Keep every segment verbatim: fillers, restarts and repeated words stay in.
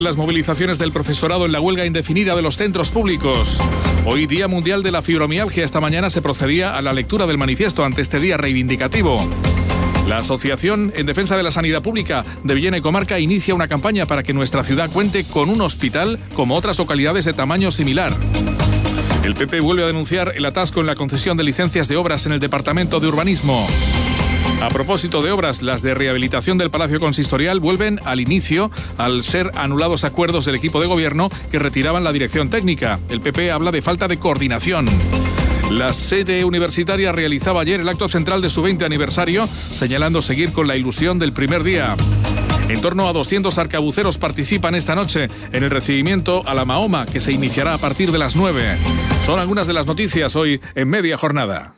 Las movilizaciones del profesorado en la huelga indefinida de los centros públicos. Hoy, Día Mundial de la Fibromialgia. Esta mañana se procedía a la lectura del manifiesto ante este día reivindicativo. La Asociación en Defensa de la Sanidad Pública de Villena y Comarca inicia una campaña para que nuestra ciudad cuente con un hospital como otras localidades de tamaño similar. El P P vuelve a denunciar el atasco en la concesión de licencias de obras en el Departamento de Urbanismo. A propósito de obras, las de rehabilitación del Palacio Consistorial vuelven al inicio al ser anulados acuerdos del equipo de gobierno que retiraban la dirección técnica. El P P habla de falta de coordinación. La sede universitaria realizaba ayer el acto central de su veinte aniversario, señalando seguir con la ilusión del primer día. En torno a doscientos arcabuceros participan esta noche en el recibimiento a la Mahoma, que se iniciará a partir de las nueve. Son algunas de las noticias hoy en Media Jornada.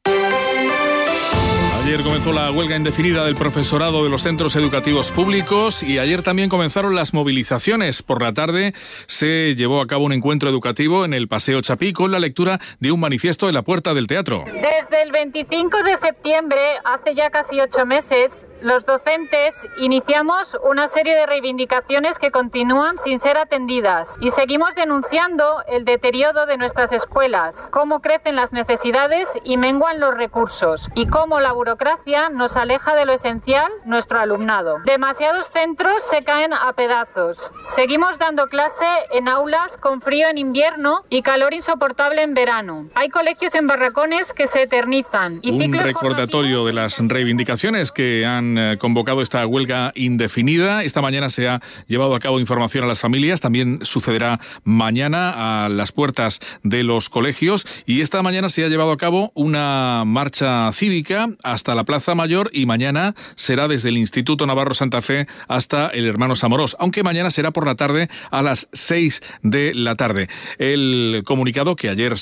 Ayer comenzó la huelga indefinida del profesorado de los centros educativos públicos y ayer también comenzaron las movilizaciones. Por la tarde se llevó a cabo un encuentro educativo en el Paseo Chapí con la lectura de un manifiesto en la puerta del teatro. Desde el veinticinco de septiembre, hace ya casi ocho meses, los docentes iniciamos una serie de reivindicaciones que continúan sin ser atendidas y seguimos denunciando el deterioro de nuestras escuelas, cómo crecen las necesidades y menguan los recursos y cómo la burocracia nos aleja de lo esencial, nuestro alumnado. Demasiados centros se caen a pedazos. Seguimos dando clase en aulas con frío en invierno y calor insoportable en verano. Hay colegios en barracones que se eternizan. Y un recordatorio de las reivindicaciones que han convocado esta huelga indefinida. Esta mañana se ha llevado a cabo información a las familias. También sucederá mañana a las puertas de los colegios. Y esta mañana se ha llevado a cabo una marcha cívica hasta la Plaza Mayor y mañana será desde el Instituto Navarro Santa Fe hasta el Hermanos Amorós, aunque mañana será por la tarde a las seis de la tarde. El comunicado, que ayer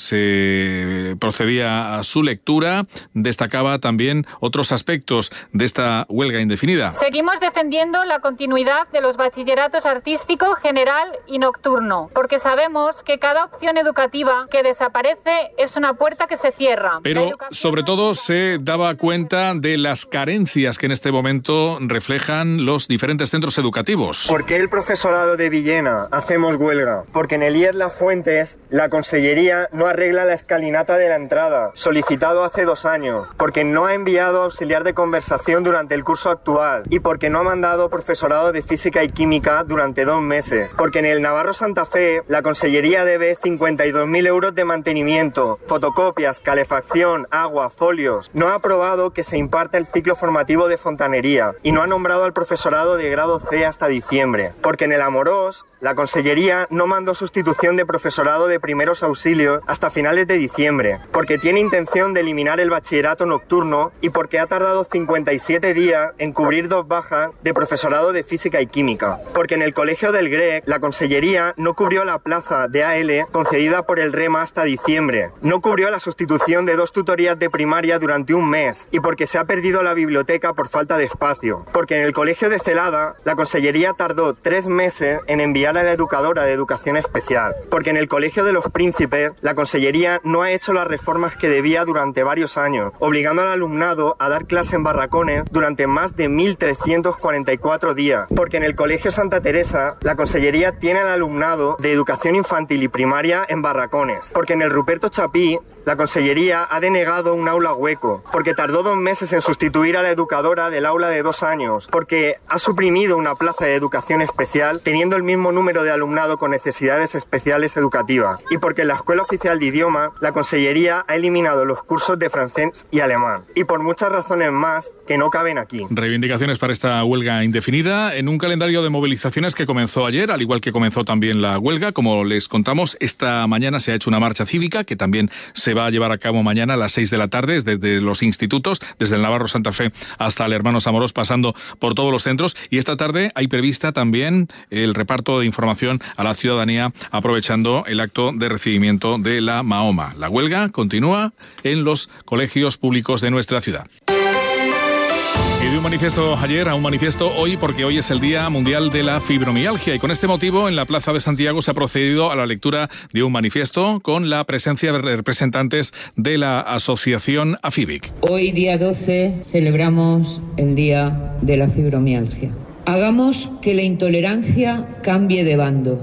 se procedía a su lectura, destacaba también otros aspectos de esta huelga indefinida. Seguimos defendiendo la continuidad de los bachilleratos artístico, general y nocturno, porque sabemos que cada opción educativa que desaparece es una puerta que se cierra. Pero sobre todo se daba cuenta de las carencias que en este momento reflejan los diferentes centros educativos. ¿Por qué el profesorado de Villena hacemos huelga? Porque en el I E S Las Fuentes la Consellería no arregla la escalinata de la entrada, solicitado hace dos años, porque no ha enviado auxiliar de conversación durante el curso actual y porque no ha mandado profesorado de física y química durante dos meses, porque en el Navarro Santa Fe la Consellería debe cincuenta y dos mil euros de mantenimiento, fotocopias, calefacción, agua, folios. No ha aprobado que se imparta el ciclo formativo de fontanería y no ha nombrado al profesorado de grado C hasta diciembre, porque en el Amorós la Consellería no mandó sustitución de profesorado de primeros auxilios hasta finales de diciembre, porque tiene intención de eliminar el bachillerato nocturno y porque ha tardado cincuenta y siete días en cubrir dos bajas de profesorado de física y química, porque en el Colegio del Grec la Consellería no cubrió la plaza de A L concedida por el REMA hasta diciembre, no cubrió la sustitución de dos tutorías de primaria durante un mes y porque se ha perdido la biblioteca por falta de espacio, porque en el Colegio de Celada la Consellería tardó tres meses en enviar a la educadora de educación especial, porque en el Colegio de los Príncipes la Consellería no ha hecho las reformas que debía durante varios años, obligando al alumnado a dar clase en barracones durante más de mil trescientos cuarenta y cuatro días, porque en el Colegio Santa Teresa la Consellería tiene al alumnado de educación infantil y primaria en barracones, porque en el Ruperto Chapí la Consellería ha denegado un aula hueco, porque tardó dos meses en sustituir a la educadora del aula de dos años, porque ha suprimido una plaza de educación especial teniendo el mismo número de alumnado con necesidades especiales educativas, y porque en la Escuela Oficial de Idioma la Consellería ha eliminado los cursos de francés y alemán, y por muchas razones más que no caben aquí. Reivindicaciones para esta huelga indefinida en un calendario de movilizaciones que comenzó ayer, al igual que comenzó también la huelga. Como les contamos, esta mañana se ha hecho una marcha cívica que también se va a llevar a cabo mañana a las seis de la tarde desde los institutos, desde el Navarro Santa Fe hasta el Hermanos Amorós, pasando por todos los centros. Y esta tarde hay prevista también el reparto de información a la ciudadanía, aprovechando el acto de recibimiento de la Mahoma. La huelga continúa en los colegios públicos de nuestra ciudad. Y de un manifiesto ayer a un manifiesto hoy, porque hoy es el Día Mundial de la Fibromialgia y con este motivo en la Plaza de Santiago se ha procedido a la lectura de un manifiesto con la presencia de representantes de la asociación AFIBIC. Hoy, día doce, celebramos el Día de la Fibromialgia. Hagamos que la intolerancia cambie de bando.